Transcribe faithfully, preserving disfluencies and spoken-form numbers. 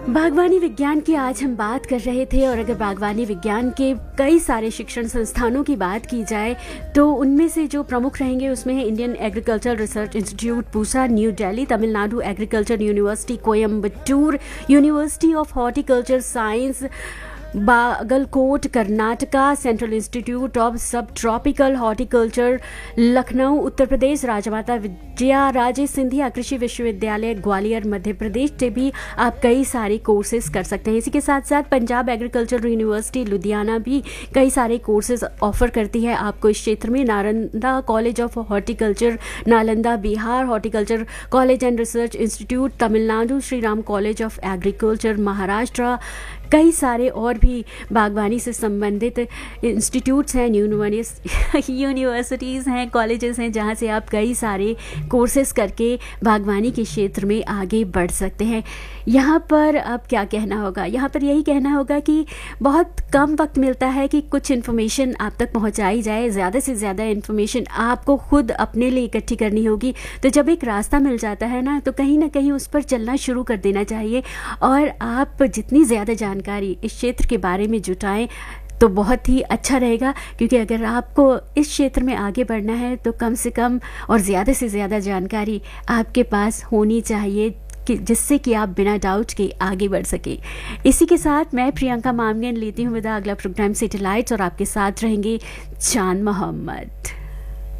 बागवानी विज्ञान की आज हम बात कर रहे थे और अगर बागवानी विज्ञान के कई सारे शिक्षण संस्थानों की बात की जाए तो उनमें से जो प्रमुख रहेंगे उसमें है Indian agriculture research institute Pusa new Delhi, Tamil Nadu agriculture university Coimbatore, university of horticulture science Bagalkot Karnataka, central institute of सब ट्रॉपिकल हॉर्टिकल्चर लखनऊ उत्तर प्रदेश, राजमाता विजया राजे सिंधिया कृषि विश्वविद्यालय ग्वालियर मध्य प्रदेश से भी आप कई सारे कोर्सेज कर सकते हैं। इसी के साथ साथ पंजाब एग्रीकल्चर यूनिवर्सिटी लुधियाना भी कई सारे कोर्सेज ऑफर करती है आपको इस क्षेत्र में। Nalanda college of horticulture Nalanda Bihar, horticulture college and research institute Tamil Nadu, Shri Ram college of agriculture Maharashtra, कई सारे और भी बागवानी से संबंधित इंस्टीट्यूट्स हैं, यूनिवर्सिटीज़ हैं, कॉलेजेस हैं जहां से आप कई सारे कोर्सेज करके बागवानी के क्षेत्र में आगे बढ़ सकते हैं। यहाँ पर अब क्या कहना होगा, यहाँ पर यही कहना होगा कि बहुत कम वक्त मिलता है कि कुछ इन्फॉर्मेशन आप तक पहुँचाई जाए। ज़्यादा से ज़्यादा इन्फॉर्मेशन आपको खुद अपने लिए इकट्ठी करनी होगी। तो जब एक रास्ता मिल जाता है ना, तो कहीं ना कहीं उस पर चलना शुरू कर देना चाहिए और आप जितनी ज़्यादा जानकारी इस क्षेत्र के बारे में जुटाएं तो बहुत ही अच्छा रहेगा। क्योंकि अगर आपको इस क्षेत्र में आगे बढ़ना है तो कम से कम और ज़्यादा से ज़्यादा जानकारी आपके पास होनी चाहिए कि जिससे कि आप बिना डाउट के आगे बढ़ सके। इसी के साथ मैं प्रियंका मामगन लेती हूँ विदा। अगला प्रोग्राम सैटेलाइट्स और आपके साथ रहेंगे चांद मोहम्मद।